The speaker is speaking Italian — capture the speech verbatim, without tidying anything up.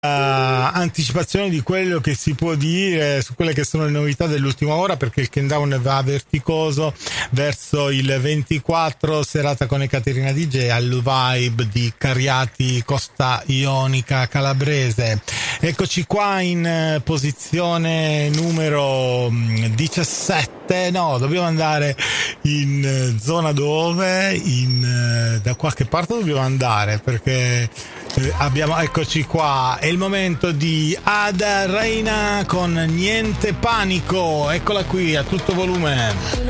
anticipazione di quello che si può dire su quelle che sono le novità dell'ultima ora, perché il countdown va verticoso verso il ventiquattro, serata con Ekaterina D J al Vibe di Cariati, Costa Ionica Calabrese. Eccoci qua in posizione numero diciassette, no, dobbiamo andare in zona dove, in, da qualche parte dobbiamo andare, perché eh, abbiamo, eccoci qua, è il momento di Ada Reina con Niente Panico, eccola qui a tutto volume.